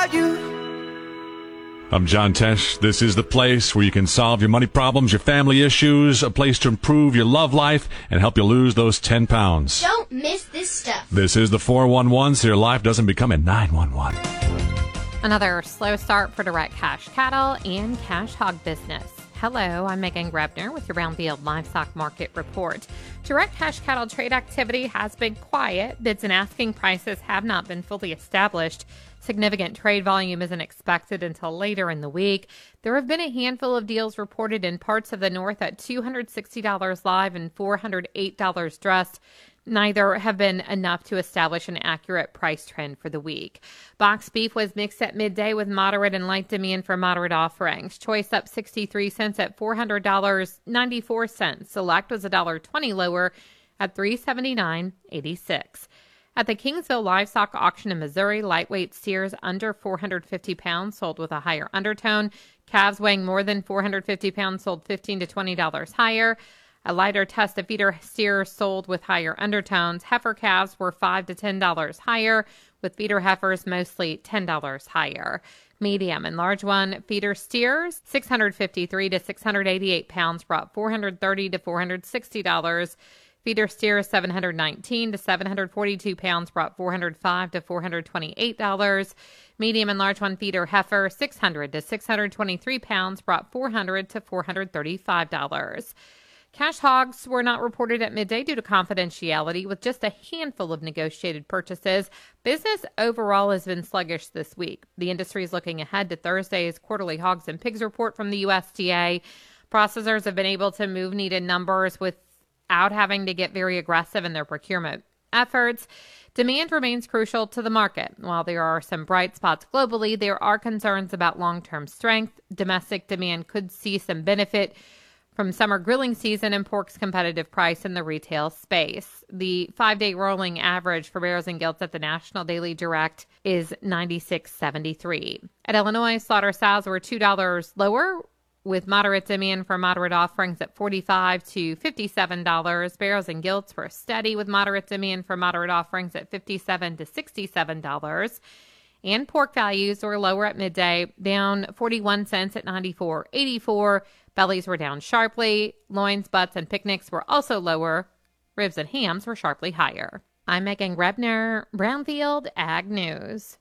I'm John Tesh. This is the place where you can solve your money problems, your family issues, a place to improve your love life and help you lose those 10 pounds. Don't miss this stuff. This is the 411 so your life doesn't become a 911. Another slow start for direct cash cattle and cash hog business. Hello, I'm Megan Grebner with your Brownfield Livestock Market Report. Direct cash cattle trade activity has been quiet. Bids and asking prices have not been fully established. Significant trade volume isn't expected until later in the week. There have been a handful of deals reported in parts of the north at $260 live and $408 dressed. Neither have been enough to establish an accurate price trend for the week. Box beef was mixed at midday with moderate and light demand for moderate offerings. Choice up 63 cents at $400.94. Select was $1.20 lower at $379.86. At the Kingsville Livestock Auction in Missouri, lightweight steers under 450 pounds sold with a higher undertone. Calves weighing more than 450 pounds sold $15 to $20 higher. A lighter test of feeder steers sold with higher undertones. Heifer calves were $5 to $10 higher, with feeder heifers mostly $10 higher. Medium and large one feeder steers, 653 to 688 pounds, brought $430 to $460. Feeder steers, 719 to 742 pounds, brought $405 to $428. Medium and large one feeder heifer, 600 to 623 pounds, brought $400 to $435. Cash hogs were not reported at midday due to confidentiality, with just a handful of negotiated purchases. Business overall has been sluggish this week. The industry is looking ahead to Thursday's quarterly hogs and pigs report from the USDA. Processors have been able to move needed numbers without having to get very aggressive in their procurement efforts. Demand remains crucial to the market. While there are some bright spots globally, there are concerns about long-term strength. Domestic demand could see some benefit from summer grilling season and pork's competitive price in the retail space. The 5-day rolling average for barrows and gilts at the National Daily Direct is $96.73. At Illinois, slaughter sows were $2 lower, with moderate demand for moderate offerings at $45 to $57. Barrows and gilts were steady with moderate demand for moderate offerings at $57 to $67. And pork values were lower at midday, down 41 cents at $94.84. Bellies were down sharply. Loins, butts, and picnics were also lower. Ribs and hams were sharply higher. I'm Megan Grebner, Brownfield Ag News.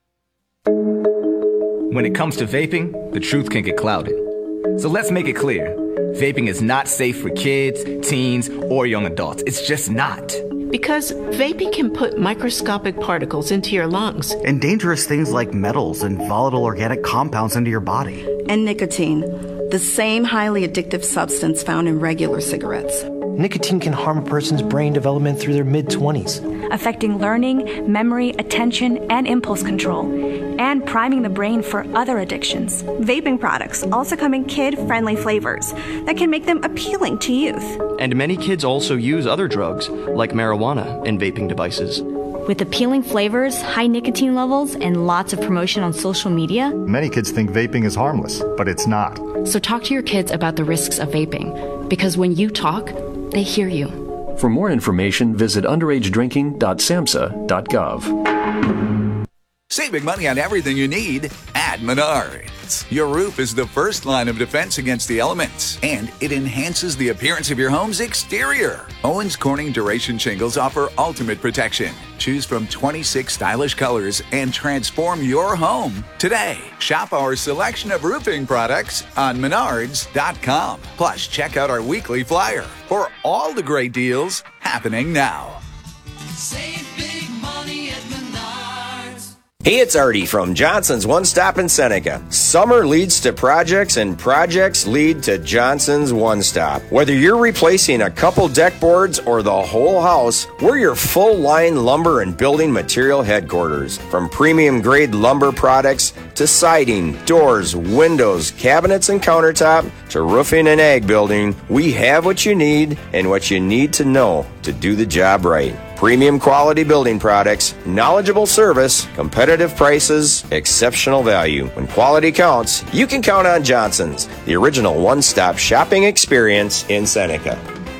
When it comes to vaping, the truth can get clouded. So let's make it clear. Vaping is not safe for kids, teens, or young adults. It's just not. Because vaping can put microscopic particles into your lungs. And dangerous things like metals and volatile organic compounds into your body. And nicotine, the same highly addictive substance found in regular cigarettes. Nicotine can harm a person's brain development through their mid-20s, affecting learning, memory, attention, and impulse control, and priming the brain for other addictions. Vaping products also come in kid-friendly flavors that can make them appealing to youth. And many kids also use other drugs, like marijuana, in vaping devices. With appealing flavors, high nicotine levels, and lots of promotion on social media, many kids think vaping is harmless, but it's not. So talk to your kids about the risks of vaping, because when you talk, they hear you. For more information, visit underagedrinking.samhsa.gov. Saving money on everything you need at Menards. Your roof is the first line of defense against the elements, and it enhances the appearance of your home's exterior. Owens Corning Duration Shingles offer ultimate protection. Choose from 26 stylish colors and transform your home today. Shop our selection of roofing products on Menards.com. Plus, check out our weekly flyer for all the great deals happening now. Save big money at Menards. Hey, it's Artie from Johnson's One Stop in Seneca. Summer leads to projects and projects lead to Johnson's One Stop. Whether you're replacing a couple deck boards or the whole house, we're your full line lumber and building material headquarters. From premium grade lumber products to siding, doors, windows, cabinets and countertop to roofing and ag building, we have what you need and what you need to know to do the job right. Premium quality building products, knowledgeable service, competitive prices, exceptional value. When quality counts, you can count on Johnson's, the original one-stop shopping experience in Seneca.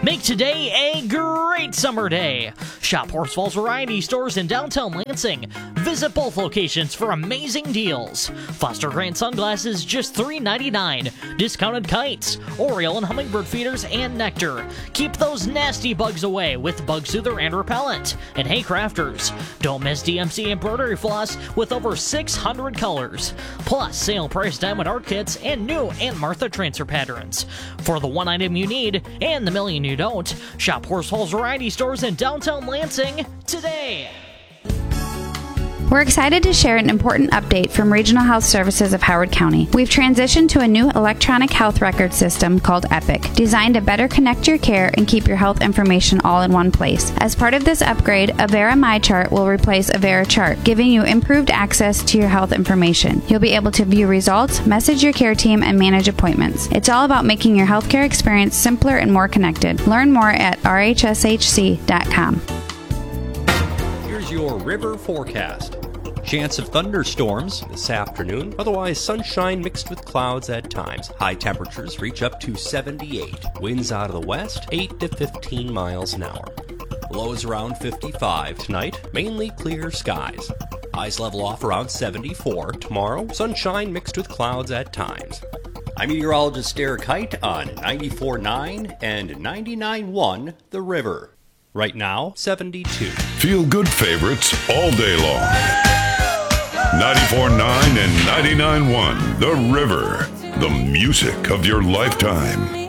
Make today a great summer day. Shop Horse Falls Variety Stores in downtown Lansing. Visit both locations for amazing deals. Foster Grant sunglasses just $3.99. Discounted kites, Oriole and hummingbird feeders, and nectar. Keep those nasty bugs away with Bug Soother and Repellent. And hey crafters, don't miss DMC embroidery floss with over 600 colors. Plus sale price diamond art kits and new Aunt Martha transfer patterns. For the one item you need and the million you don't, shop Horse Falls Variety Stores in downtown Lansing today. We're excited to share an important update from Regional Health Services of Howard County. We've transitioned to a new electronic health record system called Epic, designed to better connect your care and keep your health information all in one place. As part of this upgrade, Avera MyChart will replace Avera Chart, giving you improved access to your health information. You'll be able to view results, message your care team, and manage appointments. It's all about making your healthcare experience simpler and more connected. Learn more at rhshc.com. Here's your river forecast. Chance of thunderstorms this afternoon, otherwise sunshine mixed with clouds at times. High temperatures reach up to 78. Winds out of the west, 8 to 15 miles an hour. Lows around 55 tonight, mainly clear skies. Highs level off around 74 tomorrow, sunshine mixed with clouds at times. I'm meteorologist Derek Height on 94.9 and 99.1 The River. Right now, 72. Feel good favorites all day long. 94.9 and 99.1 The River, the music of your lifetime.